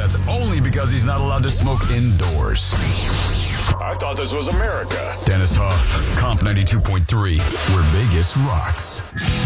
that's only because he's not allowed to smoke indoors. I thought this was America. Dennis Huff, Comp 92.3, where Vegas rocks.